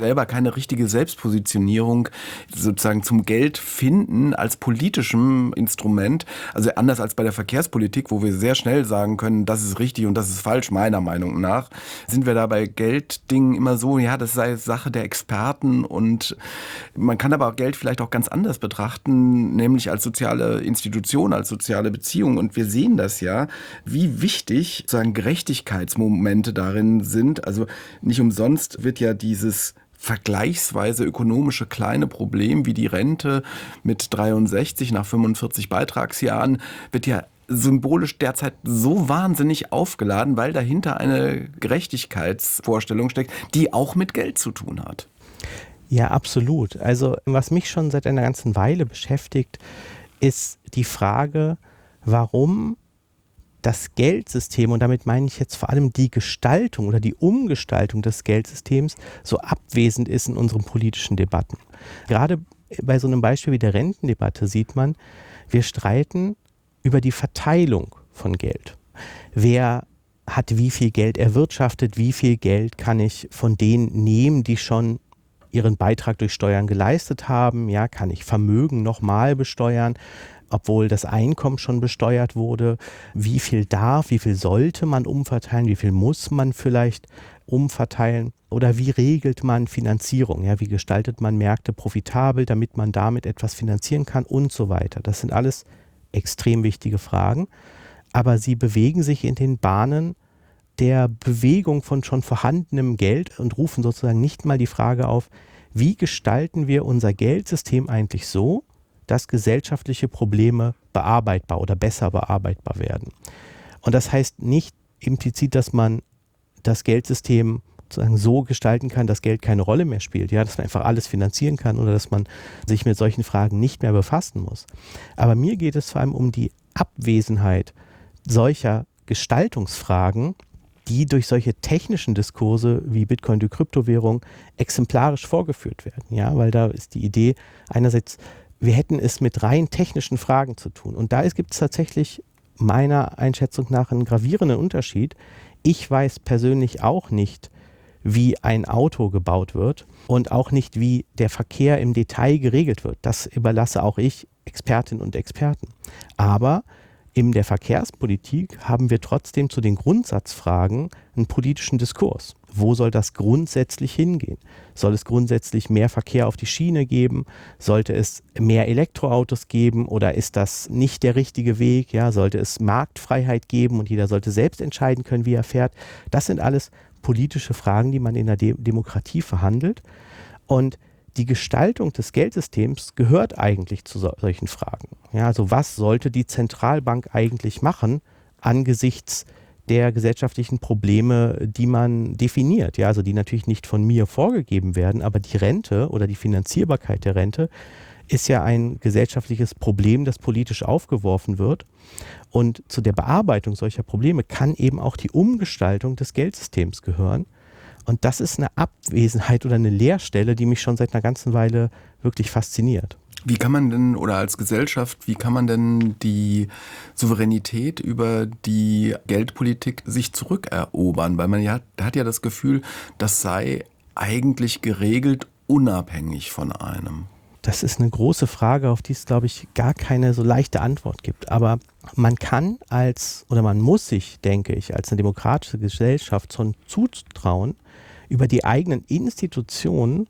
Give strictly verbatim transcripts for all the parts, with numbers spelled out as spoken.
selber keine richtige Selbstpositionierung sozusagen zum Geld finden als politischem Instrument. Also anders als bei der Verkehrspolitik, wo wir sehr schnell sagen können, das ist richtig und das ist falsch, meiner Meinung nach, sind wir da bei Gelddingen immer so, ja, das sei Sache der Experten und man kann aber auch Geld vielleicht auch ganz anders betrachten, nämlich als soziale Institution, als soziale Beziehung. Und wir sehen das ja, wie wichtig sozusagen Gerechtigkeitsmomente darin sind. Also nicht umsonst wird ja dieses vergleichsweise ökonomische kleine Problem wie die Rente mit dreiundsechzig nach fünfundvierzig Beitragsjahren wird ja symbolisch derzeit so wahnsinnig aufgeladen, weil dahinter eine Gerechtigkeitsvorstellung steckt, die auch mit Geld zu tun hat. Ja, absolut. Also was mich schon seit einer ganzen Weile beschäftigt, ist die Frage, warum das Geldsystem, und damit meine ich jetzt vor allem die Gestaltung oder die Umgestaltung des Geldsystems, so abwesend ist in unseren politischen Debatten. Gerade bei so einem Beispiel wie der Rentendebatte sieht man, wir streiten über die Verteilung von Geld. Wer hat wie viel Geld erwirtschaftet, wie viel Geld kann ich von denen nehmen, die schon ihren Beitrag durch Steuern geleistet haben, ja, kann ich Vermögen nochmal besteuern, obwohl das Einkommen schon besteuert wurde, wie viel darf, wie viel sollte man umverteilen, wie viel muss man vielleicht umverteilen oder wie regelt man Finanzierung, ja, wie gestaltet man Märkte profitabel, damit man damit etwas finanzieren kann und so weiter. Das sind alles extrem wichtige Fragen, aber sie bewegen sich in den Bahnen der Bewegung von schon vorhandenem Geld und rufen sozusagen nicht mal die Frage auf, wie gestalten wir unser Geldsystem eigentlich so, dass gesellschaftliche Probleme bearbeitbar oder besser bearbeitbar werden. Und das heißt nicht implizit, dass man das Geldsystem sozusagen so gestalten kann, dass Geld keine Rolle mehr spielt, ja, dass man einfach alles finanzieren kann oder dass man sich mit solchen Fragen nicht mehr befassen muss. Aber mir geht es vor allem um die Abwesenheit solcher Gestaltungsfragen, die durch solche technischen Diskurse wie Bitcoin, die Kryptowährung, exemplarisch vorgeführt werden. Ja, weil da ist die Idee einerseits, wir hätten es mit rein technischen Fragen zu tun. Und da gibt es tatsächlich meiner Einschätzung nach einen gravierenden Unterschied. Ich weiß persönlich auch nicht, wie ein Auto gebaut wird und auch nicht, wie der Verkehr im Detail geregelt wird. Das überlasse auch ich Expertinnen und Experten. Aber in der Verkehrspolitik haben wir trotzdem zu den Grundsatzfragen einen politischen Diskurs. Wo soll das grundsätzlich hingehen? Soll es grundsätzlich mehr Verkehr auf die Schiene geben? Sollte es mehr Elektroautos geben oder ist das nicht der richtige Weg? Ja, sollte es Marktfreiheit geben und jeder sollte selbst entscheiden können, wie er fährt? Das sind alles politische Fragen, die man in der De- Demokratie verhandelt. Und die Gestaltung des Geldsystems gehört eigentlich zu so- solchen Fragen. Ja, also was sollte die Zentralbank eigentlich machen angesichts der gesellschaftlichen Probleme, die man definiert? Ja, also die natürlich nicht von mir vorgegeben werden, aber die Rente oder die Finanzierbarkeit der Rente ist ja ein gesellschaftliches Problem, das politisch aufgeworfen wird. Und zu der Bearbeitung solcher Probleme kann eben auch die Umgestaltung des Geldsystems gehören. Und das ist eine Abwesenheit oder eine Leerstelle, die mich schon seit einer ganzen Weile wirklich fasziniert. Wie kann man denn, oder als Gesellschaft, wie kann man denn die Souveränität über die Geldpolitik sich zurückerobern? Weil man ja, hat ja das Gefühl, das sei eigentlich geregelt, unabhängig von einem. Das ist eine große Frage, auf die es, glaube ich, gar keine so leichte Antwort gibt. Aber man kann als, oder man muss sich, denke ich, als eine demokratische Gesellschaft schon zutrauen, über die eigenen Institutionen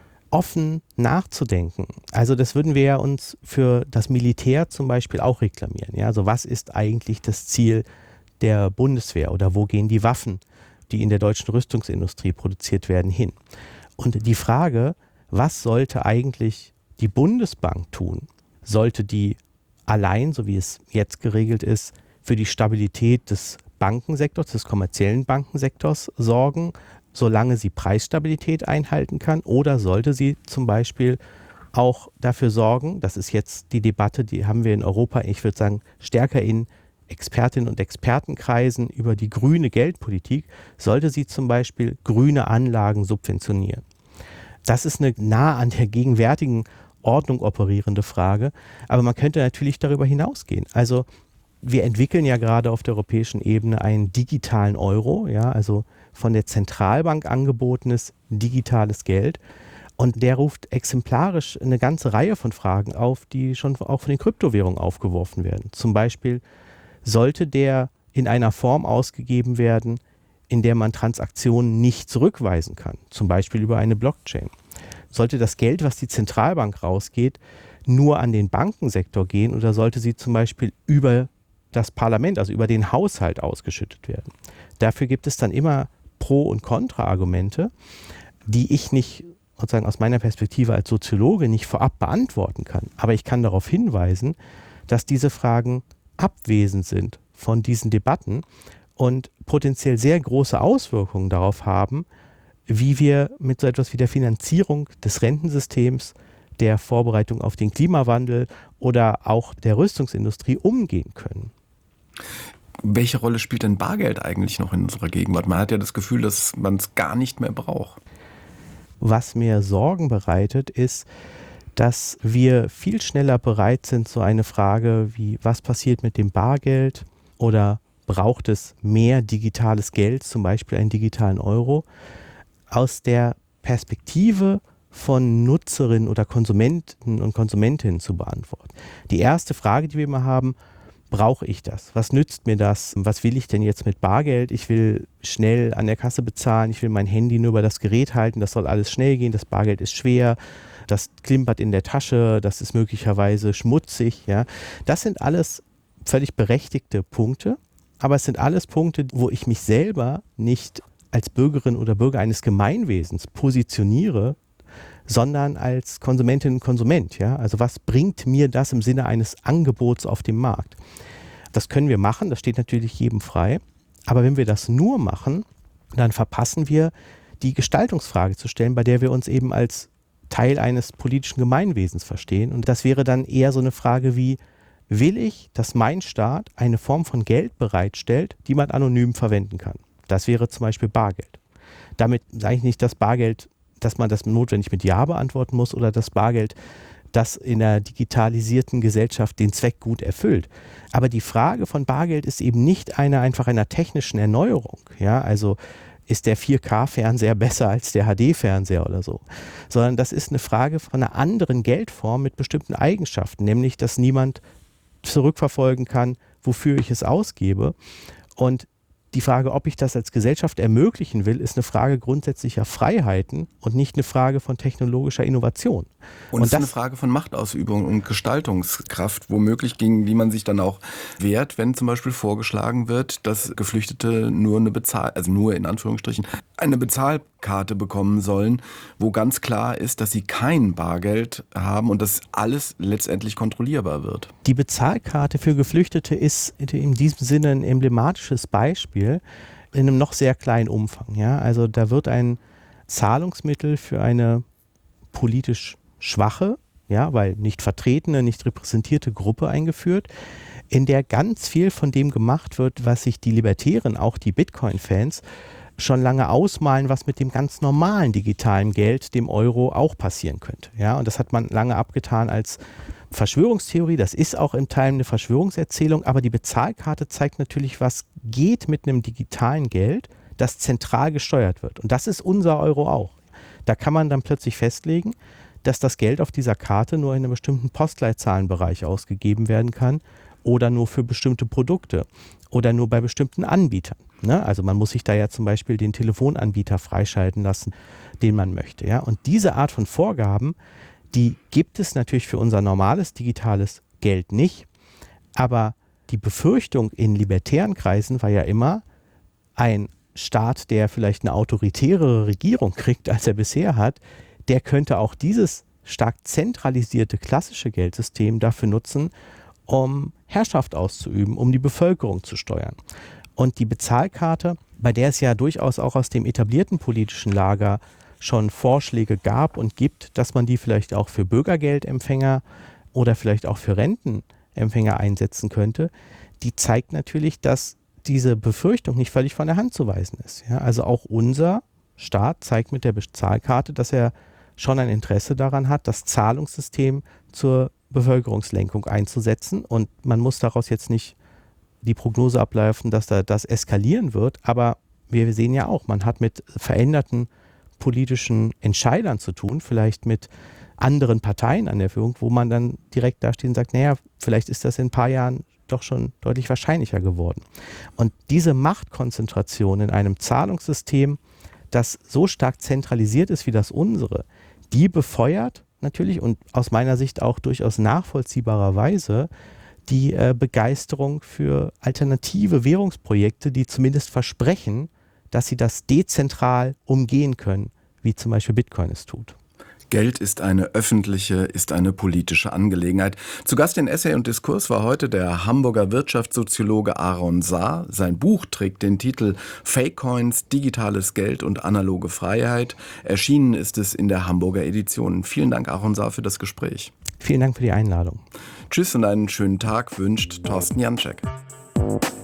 offen nachzudenken. Also das würden wir ja uns für das Militär zum Beispiel auch reklamieren. Ja? Also was ist eigentlich das Ziel der Bundeswehr oder wo gehen die Waffen, die in der deutschen Rüstungsindustrie produziert werden, hin? Und die Frage, was sollte eigentlich die Bundesbank tun? Sollte die allein, so wie es jetzt geregelt ist, für die Stabilität des Bankensektors, des kommerziellen Bankensektors sorgen, solange sie Preisstabilität einhalten kann? Oder sollte sie zum Beispiel auch dafür sorgen, das ist jetzt die Debatte, die haben wir in Europa, ich würde sagen, stärker in Expertinnen und Expertenkreisen über die grüne Geldpolitik, sollte sie zum Beispiel grüne Anlagen subventionieren? Das ist eine nah an der gegenwärtigen Ordnung operierende Frage, aber man könnte natürlich darüber hinausgehen. Also wir entwickeln ja gerade auf der europäischen Ebene einen digitalen Euro, ja, also von der Zentralbank angebotenes digitales Geld. Und der ruft exemplarisch eine ganze Reihe von Fragen auf, die schon auch von den Kryptowährungen aufgeworfen werden. Zum Beispiel, sollte der in einer Form ausgegeben werden, in der man Transaktionen nicht zurückweisen kann, zum Beispiel über eine Blockchain? Sollte das Geld, was die Zentralbank rausgeht, nur an den Bankensektor gehen oder sollte sie zum Beispiel über das Parlament, also über den Haushalt ausgeschüttet werden? Dafür gibt es dann immer Pro- und Kontra-Argumente, die ich nicht sozusagen aus meiner Perspektive als Soziologe nicht vorab beantworten kann. Aber ich kann darauf hinweisen, dass diese Fragen abwesend sind von diesen Debatten und potenziell sehr große Auswirkungen darauf haben, wie wir mit so etwas wie der Finanzierung des Rentensystems, der Vorbereitung auf den Klimawandel oder auch der Rüstungsindustrie umgehen können. Welche Rolle spielt denn Bargeld eigentlich noch in unserer Gegenwart? Man hat ja das Gefühl, dass man es gar nicht mehr braucht. Was mir Sorgen bereitet, ist, dass wir viel schneller bereit sind, so eine Frage wie, was passiert mit dem Bargeld oder braucht es mehr digitales Geld, zum Beispiel einen digitalen Euro, aus der Perspektive von Nutzerinnen oder Konsumenten und Konsumentinnen zu beantworten. Die erste Frage, die wir immer haben: Brauche ich das? Was nützt mir das? Was will ich denn jetzt mit Bargeld? Ich will schnell an der Kasse bezahlen, ich will mein Handy nur über das Gerät halten, das soll alles schnell gehen, das Bargeld ist schwer, das klimpert in der Tasche, das ist möglicherweise schmutzig. Ja. Das sind alles völlig berechtigte Punkte, aber es sind alles Punkte, wo ich mich selber nicht als Bürgerin oder Bürger eines Gemeinwesens positioniere, sondern als Konsumentin und Konsument. Ja? Also was bringt mir das im Sinne eines Angebots auf dem Markt? Das können wir machen, das steht natürlich jedem frei. Aber wenn wir das nur machen, dann verpassen wir, die Gestaltungsfrage zu stellen, bei der wir uns eben als Teil eines politischen Gemeinwesens verstehen. Und das wäre dann eher so eine Frage wie, will ich, dass mein Staat eine Form von Geld bereitstellt, die man anonym verwenden kann? Das wäre zum Beispiel Bargeld. Damit sage ich nicht, dass Bargeld, dass man das notwendig mit Ja beantworten muss oder das Bargeld, das in der digitalisierten Gesellschaft den Zweck gut erfüllt. Aber die Frage von Bargeld ist eben nicht eine einfach einer technischen Erneuerung. Ja, also ist der vier K-Fernseher besser als der H D-Fernseher oder so, sondern das ist eine Frage von einer anderen Geldform mit bestimmten Eigenschaften, nämlich, dass niemand zurückverfolgen kann, wofür ich es ausgebe. Und die Frage, ob ich das als Gesellschaft ermöglichen will, ist eine Frage grundsätzlicher Freiheiten und nicht eine Frage von technologischer Innovation. Und, und es ist eine Frage von Machtausübung und Gestaltungskraft, womöglich, gegen die man sich dann auch wehrt, wenn zum Beispiel vorgeschlagen wird, dass Geflüchtete nur eine Bezahl, also nur in Anführungsstrichen, eine Bezahlkarte bekommen sollen, wo ganz klar ist, dass sie kein Bargeld haben und dass alles letztendlich kontrollierbar wird. Die Bezahlkarte für Geflüchtete ist in diesem Sinne ein emblematisches Beispiel in einem noch sehr kleinen Umfang. Ja? Also da wird ein Zahlungsmittel für eine politisch schwache, ja, weil nicht vertretene, nicht repräsentierte Gruppe eingeführt, in der ganz viel von dem gemacht wird, was sich die Libertären, auch die Bitcoin-Fans, schon lange ausmalen, was mit dem ganz normalen digitalen Geld, dem Euro, auch passieren könnte. Ja? Und das hat man lange abgetan als Verschwörungstheorie, das ist auch in Teilen eine Verschwörungserzählung, aber die Bezahlkarte zeigt natürlich, was geht mit einem digitalen Geld, das zentral gesteuert wird. Und das ist unser Euro auch. Da kann man dann plötzlich festlegen, dass das Geld auf dieser Karte nur in einem bestimmten Postleitzahlenbereich ausgegeben werden kann oder nur für bestimmte Produkte oder nur bei bestimmten Anbietern. Ne? Also man muss sich da ja zum Beispiel den Telefonanbieter freischalten lassen, den man möchte. Ja? Und diese Art von Vorgaben, die gibt es natürlich für unser normales digitales Geld nicht. Aber die Befürchtung in libertären Kreisen war ja immer, ein Staat, der vielleicht eine autoritärere Regierung kriegt, als er bisher hat, der könnte auch dieses stark zentralisierte klassische Geldsystem dafür nutzen, um Herrschaft auszuüben, um die Bevölkerung zu steuern. Und die Bezahlkarte, bei der es ja durchaus auch aus dem etablierten politischen Lager schon Vorschläge gab und gibt, dass man die vielleicht auch für Bürgergeldempfänger oder vielleicht auch für Rentenempfänger einsetzen könnte, die zeigt natürlich, dass diese Befürchtung nicht völlig von der Hand zu weisen ist. Ja, also auch unser Staat zeigt mit der Bezahlkarte, dass er schon ein Interesse daran hat, das Zahlungssystem zur Bevölkerungslenkung einzusetzen. Und man muss daraus jetzt nicht die Prognose ableiten, dass da das eskalieren wird, aber wir sehen ja auch, man hat mit veränderten politischen Entscheidern zu tun, vielleicht mit anderen Parteien an der Führung, wo man dann direkt dasteht und sagt, naja, vielleicht ist das in ein paar Jahren doch schon deutlich wahrscheinlicher geworden. Und diese Machtkonzentration in einem Zahlungssystem, das so stark zentralisiert ist wie das unsere, die befeuert natürlich und aus meiner Sicht auch durchaus nachvollziehbarerweise die äh, Begeisterung für alternative Währungsprojekte, die zumindest versprechen, dass sie das dezentral umgehen können, wie zum Beispiel Bitcoin es tut. Geld ist eine öffentliche, ist eine politische Angelegenheit. Zu Gast in Essay und Diskurs war heute der Hamburger Wirtschaftssoziologe Aaron Saar. Sein Buch trägt den Titel Fake Coins, digitales Geld und analoge Freiheit. Erschienen ist es in der Hamburger Edition. Vielen Dank, Aaron Saar, für das Gespräch. Vielen Dank für die Einladung. Tschüss und einen schönen Tag wünscht Thorsten Janczek.